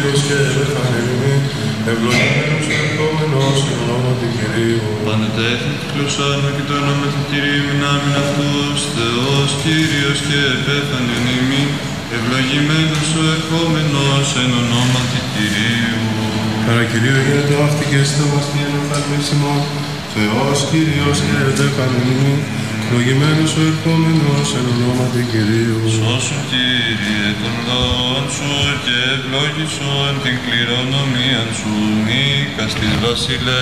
νωρίς και επεφανεμένη, ευλογημένος ο ερχόμενος εν ονόματι Κυρίου. Πάνε τα έθνη του κλωσάρμα και το όνομα του Κυρίου μηνάμιν αυτός, Θεός Κύριος και επέφανεν ημίν, ευλογημένος ο ερχόμενος εν ονόματι Κυρίου. Παρακυρίου γίνεται αυτή και στομαστή εν οφθαλμίσιμον, Θεός Κύριος και επέφανεν ημίν, ευλογημένος ο ερχόμενος εν ονόματι Κυρίου. Σώσου Κύριε των λαών σου και ευλόγησον την κληρονομίαν σου, νίκας της βασιλεύς.